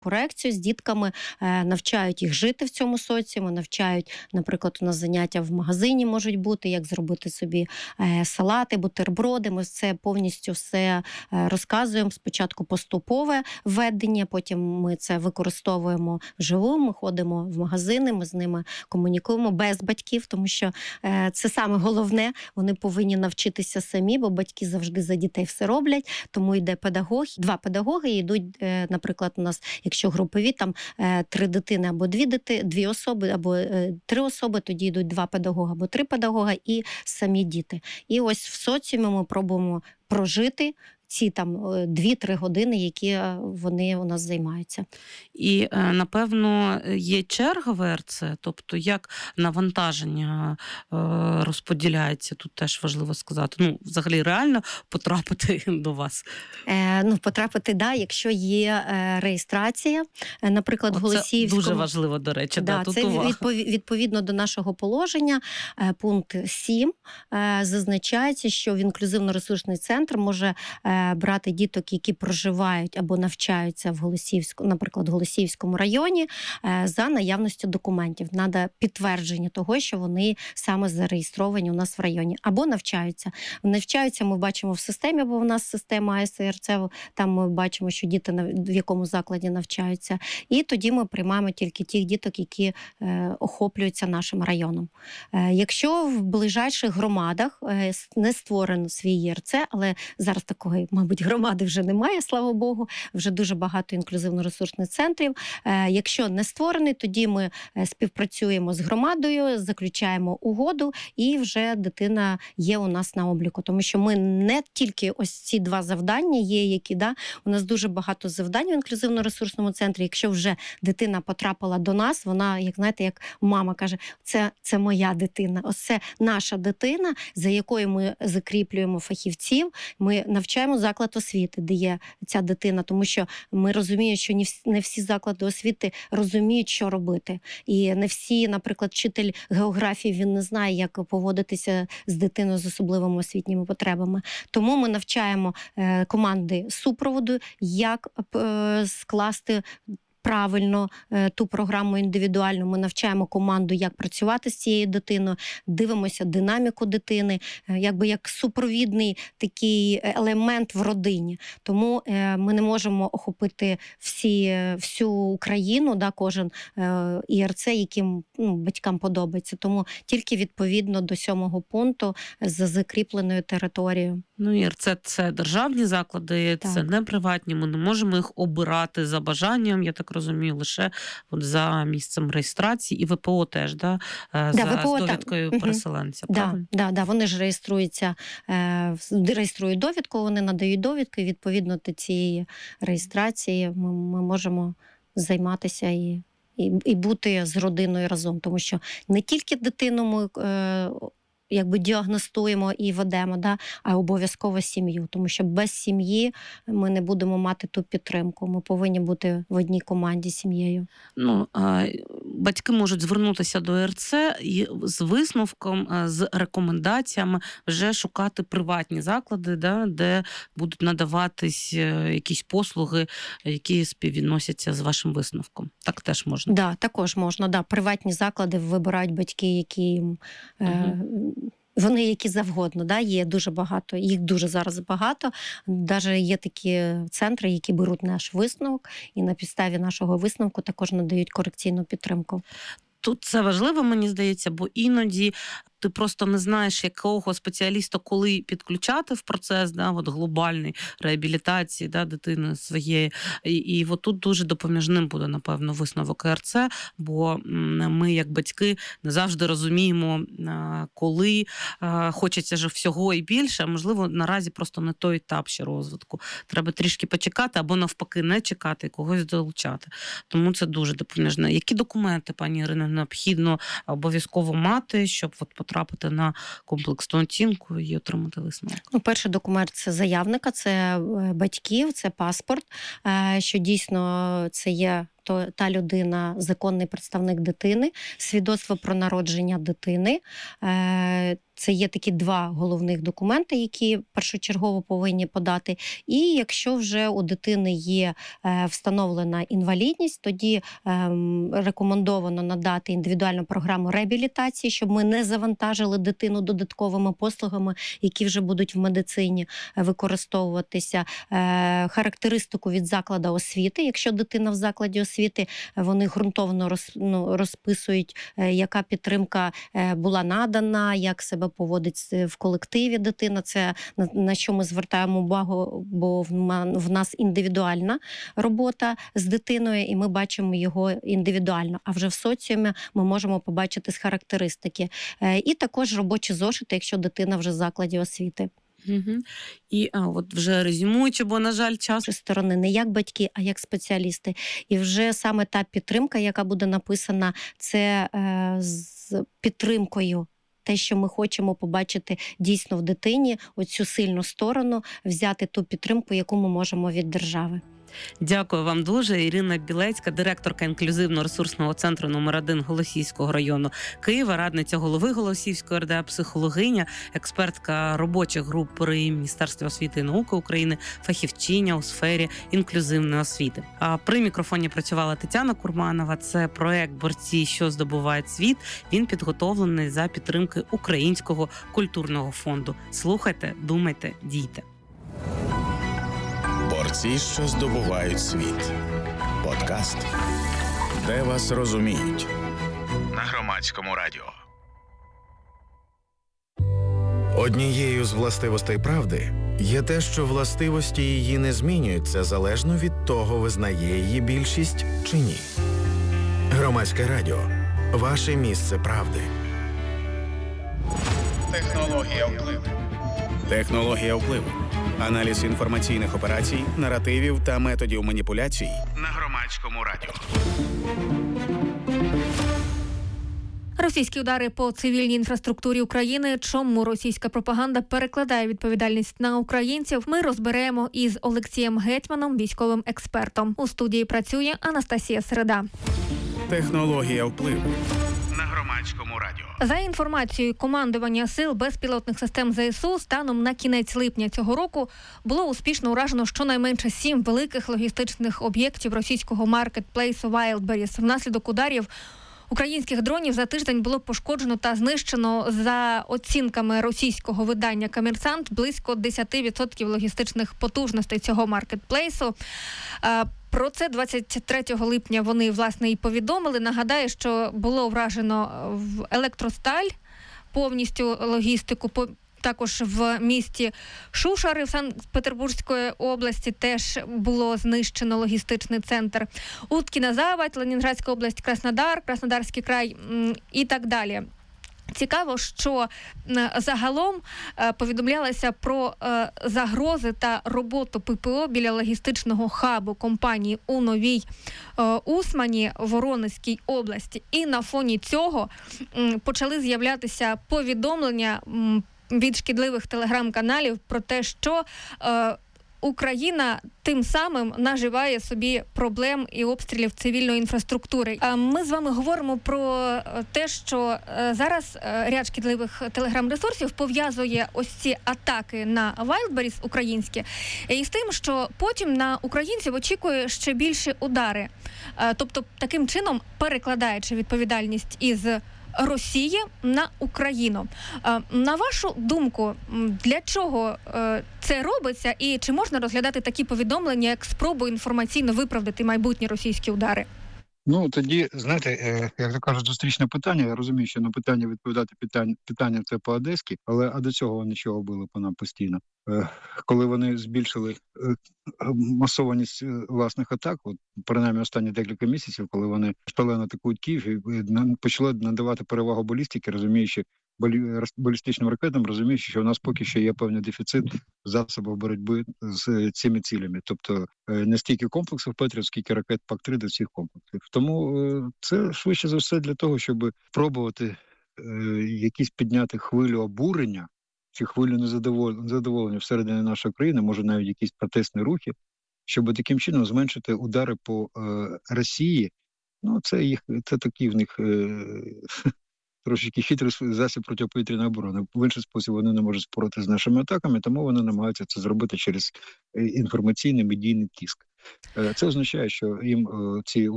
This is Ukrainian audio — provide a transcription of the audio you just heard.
корекцію з дітками, навчають їх жити в цьому соціумі, навчають, наприклад, у нас заняття в магазині можуть бути, як зробити собі салати, бутерброди. Ми це повністю все розказуємо. Спочатку поступове введення, потім ми це використовуємо вживу, ми ходимо в магазини, ми з ними комунікуємо без батьків, тому що це саме головне, вони повинні навчитися самі, бо батьки завжди за дітей все роблять, тому йде педагог, 2 педагоги йдуть, наприклад, у нас, якщо групові, там 3 дитини або 2 особи, або 3 особи, тоді йдуть 2 педагога або 3 педагога і самі діти. І ось в соціумі ми пробуємо прожити ці там 2-3 години, які вони у нас займаються. І, напевно, є черга в ЕРЦ, тобто як навантаження розподіляється, тут теж важливо сказати. Ну, взагалі, реально потрапити до вас? Потрапити, да, якщо є реєстрація, наприклад, в Голосіївському. Це дуже важливо, до речі. Да, тут це увага. відповідно до нашого положення, пункт 7, зазначається, що в інклюзивно-ресурсний центр може брати діток, які проживають або навчаються в Голосіївському, наприклад, в Голосіївському районі, за наявністю документів. Надо підтвердження того, що вони саме зареєстровані у нас в районі. Або навчаються. Навчаються ми бачимо в системі, бо в нас система АСРЦ, там ми бачимо, що діти в якому закладі навчаються. І тоді ми приймаємо тільки тих діток, які охоплюються нашим районом. Якщо в ближайших громадах не створено свій ЄРЦ, але зараз такої, мабуть, громади вже немає, слава Богу, вже дуже багато інклюзивно-ресурсних центрів. Якщо не створений, тоді ми співпрацюємо з громадою, заключаємо угоду, і вже дитина є у нас на обліку. Тому що ми не тільки ось ці 2 завдання є, які, да, у нас дуже багато завдань в інклюзивно-ресурсному центрі. Якщо вже дитина потрапила до нас, вона, як знаєте, як мама каже, це моя дитина, ось це наша дитина, за якою ми закріплюємо фахівців, ми навчаємо заклад освіти, де є ця дитина, тому що ми розуміємо, що не всі заклади освіти розуміють, що робити. І не всі, наприклад, вчитель географії, він не знає, як поводитися з дитиною з особливими освітніми потребами. Тому ми навчаємо команди супроводу, як скласти правильно ту програму індивідуальну. Ми навчаємо команду, як працювати з цією дитиною, дивимося динаміку дитини, якби як супровідний такий елемент в родині. Тому ми не можемо охопити всю Україну, да, кожен ІРЦ, яким батькам подобається. Тому тільки відповідно до 7-го пункту за закріпленою територією. Ну, ІРЦ – це державні заклади, Так. Це не приватні, ми не можемо їх обирати за бажанням, я так розумію, лише от за місцем реєстрації, і ВПО теж, да? ВПО, з довідкою переселенця, правильно? Да, вони ж реєструють довідку, вони надають довідку, і відповідно до цієї реєстрації ми можемо займатися і бути з родиною разом, тому що не тільки дитину ми якби діагностуємо і ведемо, да, а обов'язково сім'ю, тому що без сім'ї ми не будемо мати ту підтримку. Ми повинні бути в одній команді з сім'єю. Ну, батьки можуть звернутися до РЦ і з висновком, з рекомендаціями вже шукати приватні заклади, да, де будуть надаватись якісь послуги, які співвідносяться з вашим висновком. Так теж можна? Да, також можна. Да. Приватні заклади вибирають батьки, які вони які завгодно, да, є дуже багато, їх дуже зараз багато. Даже є такі центри, які беруть наш висновок і на підставі нашого висновку також надають корекційну підтримку. Тут це важливо, мені здається, бо іноді ти просто не знаєш, якого спеціаліста коли підключати в процес, да, от глобальної реабілітації, да, дитини своєї. І от тут дуже допоміжним буде, напевно, висновок РЦ, бо ми, як батьки, не завжди розуміємо, коли хочеться ж всього і більше, а можливо, наразі просто не той етап ще розвитку. Треба трішки почекати, або навпаки не чекати, когось долучати. Тому це дуже допоміжне. Які документи, пані Ірино, необхідно обов'язково мати, щоб от потрапити на комплексну оцінку і отримати висновок? Ну, перший документ – це заявника, це батьків, це паспорт, що дійсно це є та людина законний представник дитини, свідоцтво про народження дитини. Це є такі два головних документи, які першочергово повинні подати. І якщо вже у дитини є встановлена інвалідність, тоді рекомендовано надати індивідуальну програму реабілітації, щоб ми не завантажили дитину додатковими послугами, які вже будуть в медицині використовуватися. Характеристику від закладу освіти. Якщо дитина в закладі освіти, вони ґрунтовно розписують, яка підтримка була надана, як себе поводить в колективі дитина. Це на що ми звертаємо увагу, бо в нас індивідуальна робота з дитиною, і ми бачимо його індивідуально. А вже в соціумі ми можемо побачити з характеристики. І також робочі зошити, якщо дитина вже в закладі освіти. Угу. І от вже резюмуючи, бо, на жаль, час. З сторони не як батьки, а як спеціалісти. І вже саме та підтримка, яка буде написана, це з підтримкою. Те, що ми хочемо побачити дійсно в дитині, оцю сильну сторону, взяти ту підтримку, яку ми можемо від держави. Дякую вам дуже. Ірина Білецька, директорка інклюзивно-ресурсного центру номер 1 Голосіївського району Києва, радниця голови Голосіївської РДА, психологиня, експертка робочих груп при Міністерстві освіти і науки України, фахівчиня у сфері інклюзивної освіти. А при мікрофоні працювала Тетяна Курманова. Це проект «Борці, що здобувають світ». Він підготовлений за підтримки Українського культурного фонду. Слухайте, думайте, дійте. Борці, що здобувають світ. Подкаст, де вас розуміють. На Громадському радіо. Однією з властивостей правди є те, що властивості її не змінюються залежно від того, визнає її більшість чи ні. Громадське радіо. Ваше місце правди. Технологія впливу. Технологія впливу. Аналіз інформаційних операцій, наративів та методів маніпуляцій на Громадському радіо. Російські удари по цивільній інфраструктурі України. Чому російська пропаганда перекладає відповідальність на українців? Ми розберемо із Олексієм Гетьманом, військовим експертом. У студії працює Анастасія Середа. Технологія впливу на Громадському радіо. За інформацією командування сил безпілотних систем ЗСУ, станом на кінець липня цього року було успішно уражено щонайменше 7 великих логістичних об'єктів російського маркетплейсу Wildberries. Внаслідок ударів українських дронів за тиждень було пошкоджено та знищено, за оцінками російського видання «Комерсант», близько 10% логістичних потужностей цього маркетплейсу. Про це 23 липня вони, власне, і повідомили. Нагадаю, що було вражено в Електросталь повністю логістику, також в місті Шушари в Санкт-Петербурзької області теж було знищено логістичний центр. Уткіна Заводь, Ленінградська область, Краснодар, Краснодарський край і так далі. Цікаво, що загалом повідомлялося про загрози та роботу ППО біля логістичного хабу компанії у Новій Усмані, Воронезькій області. І на фоні цього почали з'являтися повідомлення від шкідливих телеграм-каналів про те, що Україна тим самим наживає собі проблем і обстрілів цивільної інфраструктури. Ми з вами говоримо про те, що зараз ряд шкідливих телеграм-ресурсів пов'язує ось ці атаки на Wildberries українські із тим, що потім на українців очікує ще більші удари. Тобто таким чином перекладаючи відповідальність із Росії на Україну. На вашу думку, для чого це робиться і чи можна розглядати такі повідомлення як спробу інформаційно виправдати майбутні російські удари? Ну, тоді, знаєте, як то кажуть, зустрічне питання. Я розумію, що на питання відповідати питанням це по-одеськи, але до цього нічого було по нам постійно. Коли вони збільшили масованість власних атак, от, принаймні останні декілька місяців, коли вони шалено атакують Київ і почали надавати перевагу балістики, розуміючи, балістичним ракетам, розуміючи, що у нас поки що є певний дефіцит засобів боротьби з цими цілями. Тобто не стільки комплексів Петріот, скільки ракет ПАК-3 до цих комплексів. Тому це швидше за все для того, щоб пробувати якісь підняти хвилю обурення чи хвилю незадоволення всередині нашої країни, може навіть якісь протестні рухи, щоб таким чином зменшити удари по Росії. Ну, це такий в них трошечки хитрий засіб протиповітряної оборони. В інший спосіб вони не можуть спорити з нашими атаками, тому вони намагаються це зробити через інформаційний медійний тиск. Це означає, що їм ці